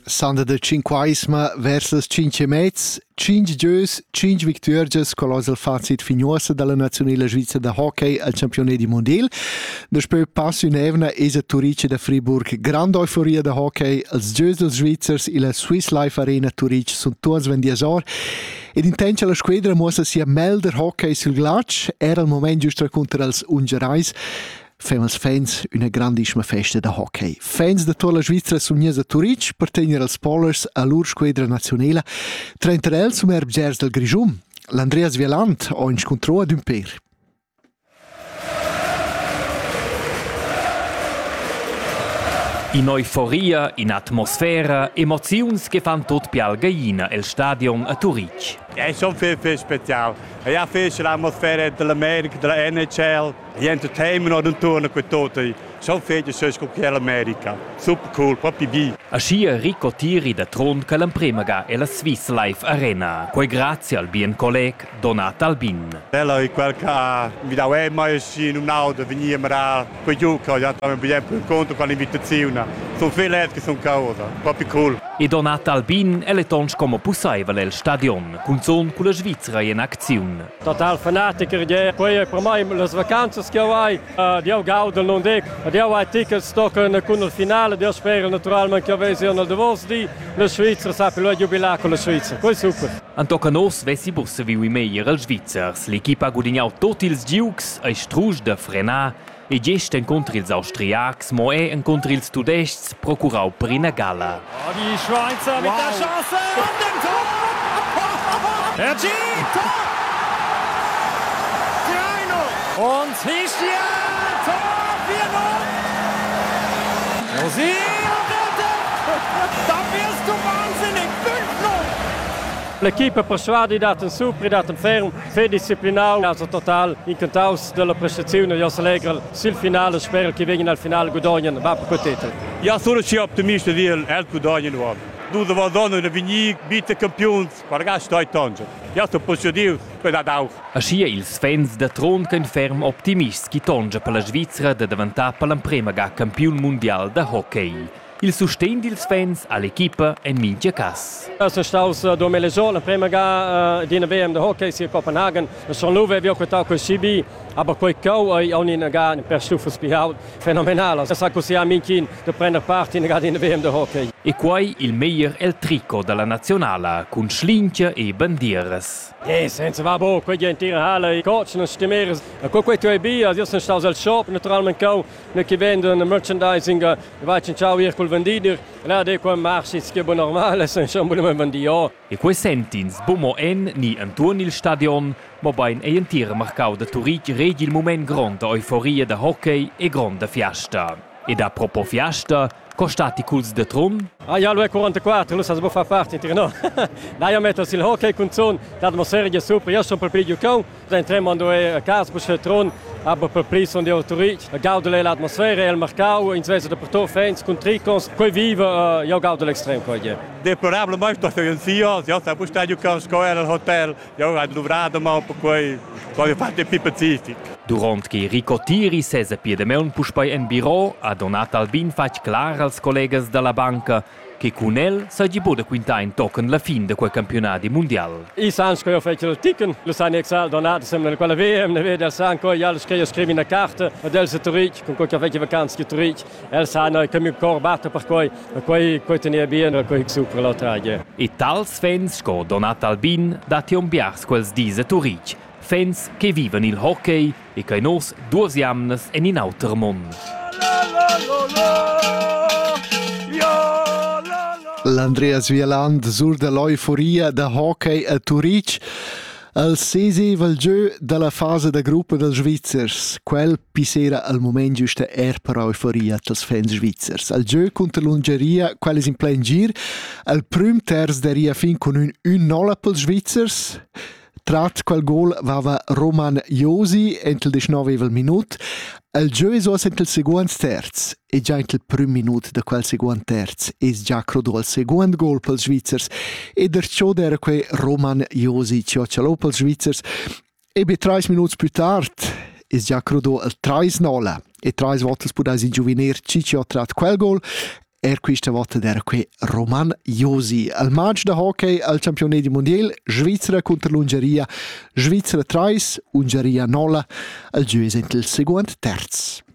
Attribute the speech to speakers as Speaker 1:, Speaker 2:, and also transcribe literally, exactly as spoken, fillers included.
Speaker 1: Sanda de cinquaisma versus cinque mezz, cinque giös, cinque victuorges con il fazit fignosa dalla nazionale Svizra de hockey al campionato mondiale. Dopo passo in evna es a Turice de Friburg. Grande euforia de hockey, als giös dels Svizzers in la Swiss Life Arena Turice sono tuons vendiasor. Ed intensa la squadra mossa sia melder hockey sul glatsch, era il momento giusto contro els ungerais. Fem als fans una grandissima festa de hockey. Fans de tutta la Svizzera sono a Turic per tenere als Polars a loro squadra nazionale. Trenta el sono erbgers del Grigium. L'Andreas Wieland ha incontrato ad un per.
Speaker 2: In euforia, in atmosfera, emozioni che fanno tutto più al gallina il stadion a Turic.
Speaker 3: È schon viel, viel special. Ja, viel l'atmosfera dell'America, della N H L, gli entertainment und turno con tutti. Schon viel so come l'America. Super cool, proprio B.
Speaker 2: Aschi Rico Tiri da Tron che l'imprema è la Swiss Life Arena, poi grazie al bien collega Donat Albin.
Speaker 3: Ella è quel che mi dà mai in un'auto venire a quei giochi, ja, abbiamo un conto con l'invitazione. Sono viele che sono causa, proprio cool.
Speaker 2: E Donat Albin è le tons come possibile il stadion, con son con la Svizzera in azione.
Speaker 4: Total fanatiker, ja, poi per me le vacanze che ho, di ho gaudo non dico, di ho tickets toccano con il finale, di spero naturalmente che avessero il divorzio di la Svizzera, sappi lo jubilare con la Svizzera, poi super.
Speaker 2: Antocca nos vessi busse viu i meglio als Svizzers, l'equipa ha guadagnato tutti i giucs e struge da frenare e gesta incontri ils austriacs, mo è incontri ils tudests procurau per una gala.
Speaker 5: Oh, die Schweizer mit wow. Der Chance und dem Tor! Der G! Tor! drei null! Und Hischia! Tor! vier null! Rosi! Da wirst du wahnsinnig! fünf null!
Speaker 4: L'equipa persuade dat un super, dat un ferm, fe disciplinau, also total incantaus della prestazione, io se legro sul finale, spero che vengano al finale guadagnen, va per quel
Speaker 3: Ja, sono ci ottimista di el guadagnen war. Du da war dann eine Vini bitte Champions, war gas stai tanto. Ja, sto positivo, per da auch.
Speaker 2: Aschi ils fans da Tron che ferm optimists chi tonge per la Svizzera de diventare per l'imprema ga campion mondial da hockey. Il sostegno dei fans all'equipa è mince cas.
Speaker 4: Sono stato due mesi fa, la prima gara di V M di hockey sia a Copenaghen. Sono lui che ho fatto con C B, ma poi ho una gara per stufa spiato fenomenale. Sa così a Minkin di prendere parte in gara di V M di hockey.
Speaker 2: E qui il meglio è il tricot della nazionale, con schlince e bandieres.
Speaker 4: Eh, senza va bo, qui in tira hala, i coach non stimere. Con quei tuoi bi, io sono stato al shop, naturalmente ho, che vendono merchandising, vai in ciao hier col vendider, là de qua marci che è normale, se non vogliamo vendere.
Speaker 2: E quei sentins, bumo en ni intorno il stadion, ma ben e in tira marcau da Turic regi il moment grande euforia da hockey e grande fiesta. E da proprio fiesta, costati culs de Tron?
Speaker 4: Ah ja, lui è quarantaquattro, lui sa se può fare parte, no? Dai, io metto il hockey con son, l'atmosfera è super, io sono per il giocare, entriamo a casa, per il Tron, aber per il sono di Turic, gaudo l'atmosfera, il mercato, in Svezia per tutti fans, con tricons, qui vive, io gaudo l'estremo qua.
Speaker 3: Deplorable mais toch een sia, ja, sa può stare giocare al hotel, io ho dovrado ma per quei, poi fate più pacific.
Speaker 2: Durant che Rico Tiri sese piedemeun puspei en biro, a Donat Albin fac clar als collegas della banca che con el s'hagi bude quinta in token la fin de quel campionato mondial.
Speaker 4: I sans che ho fatto il ticken, lo sanno exal Donat sembra quella V M, ne vede al san co ja scrive scrive una carta del Turic con quel che aveva vacanze di Turic, el sanno che mi corbato per quei quei quei tenere bene quei super la trage.
Speaker 2: E tals fans sco Donat Albin dati un biars quels dise Turic. Fans che vivono il hockey e che nos due jamnes en in outer mon.
Speaker 1: L'Andreas Wieland sur de l'euforia de hockey a Turic. Al seseva il gio della fase da gruppo dels Svizzers. Quel pisera al moment giusto er per euforia dels fans Svizzers. Al gio contro l'Ungheria, quel is in plein gir. Al prim terz deria fin con un un nolla pels Svizzers. Trat quel gol vava Roman Josi entel diciannovevel minut. Il gioco è sempre il secondo terzo e già il primo minuto di quel secondo terzo è già credo il secondo gol per i Svizzers e da ciò era quel Roman Josi ciocciolò per i Svizzers e per tre minuti più tardi è già credo il tre nolla e tre volte poteva ingiuvenire Ciccio trat quel gol Er questa volta era qui Roman Josi. Al match da hockey al campionato mondiale, Svizzera contro l'Ungheria. Svizzera tre, Ungheria nolla. Al giù è il secondo terzo.